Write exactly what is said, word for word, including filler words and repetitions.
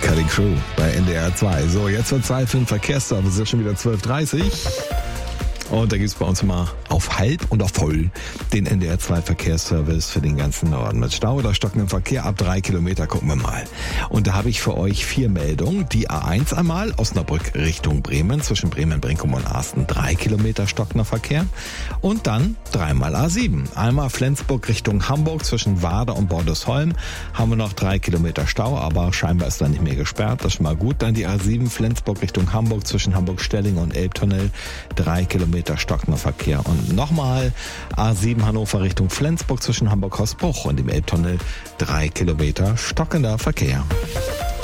Cutting Crew bei N D R zwei. So, jetzt wird Zeit für den Verkehrsservice. Es ist schon wieder zwölf Uhr dreißig. Und da gibt es bei uns immer auf halb und auf voll den N D R zwei Verkehrsservice für den ganzen Norden. Mit Stau oder stockendem Verkehr ab drei Kilometer gucken wir mal. Und da habe ich für euch vier Meldungen. Die A eins einmal, Osnabrück Richtung Bremen, zwischen Bremen, Brinkum und Arsten, drei Kilometer stockender Verkehr. Und dann dreimal A sieben. Einmal Flensburg Richtung Hamburg, zwischen Warder und Bordesholm haben wir noch drei Kilometer Stau, aber scheinbar ist da nicht mehr gesperrt. Das ist schon mal gut. Dann die A sieben Flensburg Richtung Hamburg, zwischen Hamburg-Stelling und Elbtunnel, drei Kilometer stockender Verkehr. Und nochmal A sieben Hannover Richtung Flensburg, zwischen Hamburg-Hausbruch und dem Elbtunnel, drei Kilometer stockender Verkehr.